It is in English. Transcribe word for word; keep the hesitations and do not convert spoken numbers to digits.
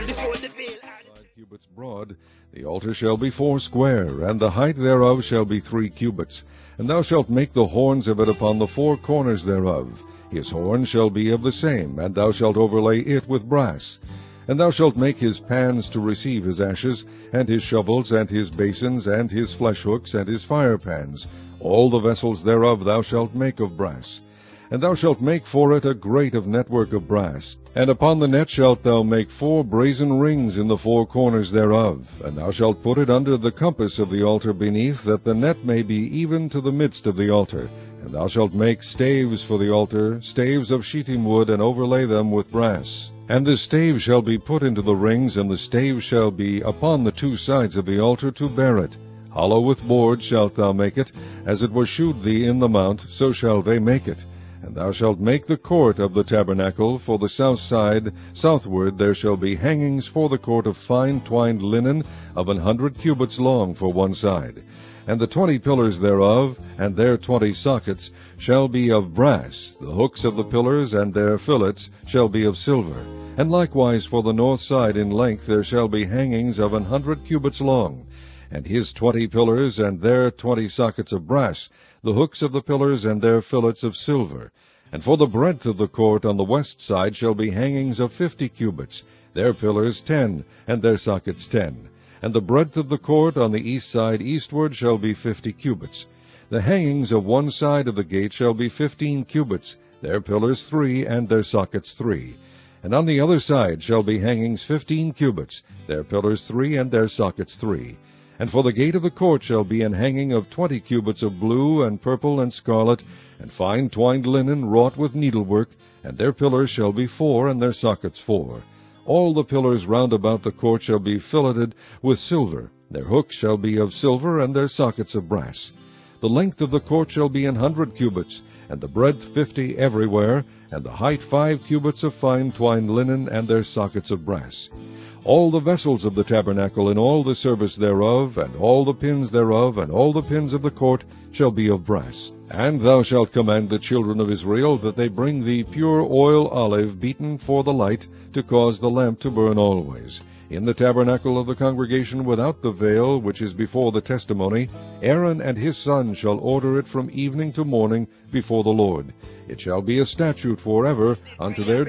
Five cubits broad, the altar shall be four square, and the height thereof shall be three cubits. And thou shalt make the horns of it upon the four corners thereof. His horn shall be of the same, and thou shalt overlay it with brass. And thou shalt make his pans to receive his ashes, and his shovels, and his basins, and his flesh hooks, and his fire pans. All the vessels thereof thou shalt make of brass. And thou shalt make for it a grate of network of brass. And upon the net shalt thou make four brazen rings in the four corners thereof. And thou shalt put it under the compass of the altar beneath, that the net may be even to the midst of the altar. And thou shalt make staves for the altar, staves of shittim wood, and overlay them with brass. And the stave shall be put into the rings, and the stave shall be upon the two sides of the altar to bear it. Hollow with boards shalt thou make it, as it was shewed thee in the mount, so shall they make it. And thou shalt make the court of the tabernacle. For the south side, southward, there shall be hangings for the court of fine twined linen of an hundred cubits long for one side. And the twenty pillars thereof, and their twenty sockets, shall be of brass. The hooks of the pillars and their fillets shall be of silver. And likewise for the north side in length there shall be hangings of an hundred cubits long. And his twenty pillars and their twenty sockets of brass, the hooks of the pillars and their fillets of silver. And for the breadth of the court on the west side shall be hangings of fifty cubits, their pillars ten, and their sockets ten. And the breadth of the court on the east side eastward shall be fifty cubits. The hangings of one side of the gate shall be fifteen cubits, their pillars three, and their sockets three. And on the other side shall be hangings fifteen cubits, their pillars three, and their sockets three. And for the gate of the court shall be an hanging of twenty cubits of blue, and purple, and scarlet, and fine twined linen wrought with needlework, and their pillars shall be four, and their sockets four. All the pillars round about the court shall be filleted with silver. Their hooks shall be of silver, and their sockets of brass. The length of the court shall be an hundred cubits, and the breadth fifty everywhere, and the height five cubits of fine twined linen, and their sockets of brass. All the vessels of the tabernacle, and all the service thereof, and all the pins thereof, and all the pins of the court, shall be of brass. And thou shalt command the children of Israel that they bring thee pure oil olive beaten for the light, to cause the lamp to burn always. In the tabernacle of the congregation without the veil, which is before the testimony, Aaron and his sons shall order it from evening to morning before the Lord. It shall be a statute forever unto their